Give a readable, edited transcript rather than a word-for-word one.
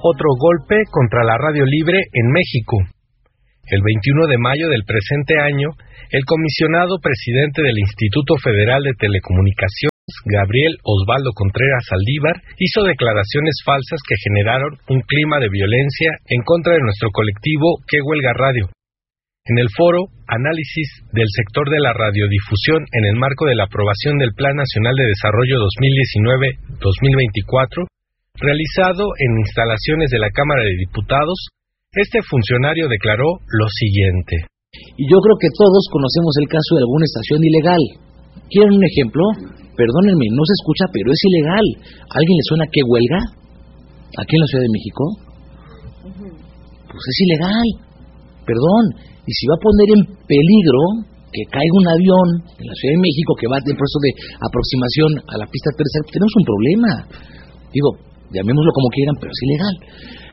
otro golpe contra la radio libre en México. El 21 de mayo del presente año, el comisionado presidente del Instituto Federal de Telecomunicaciones, Gabriel Osvaldo Contreras Saldívar, hizo declaraciones falsas que generaron un clima de violencia en contra de nuestro colectivo Que Huelga Radio. En el foro Análisis del sector de la radiodifusión en el marco de la aprobación del Plan Nacional de Desarrollo 2019-2024, realizado en instalaciones de la Cámara de Diputados, este funcionario declaró lo siguiente. Y yo creo que todos conocemos el caso de alguna estación ilegal. ¿Quieren un ejemplo? Perdónenme, no se escucha, pero es ilegal. ¿A alguien le suena Que Huelga? ¿Aquí en la Ciudad de México? Pues es ilegal. Perdón. Y si va a poner en peligro que caiga un avión en la Ciudad de México que va en proceso de aproximación a la pista tercera, tenemos un problema. Digo, llamémoslo como quieran, pero es ilegal.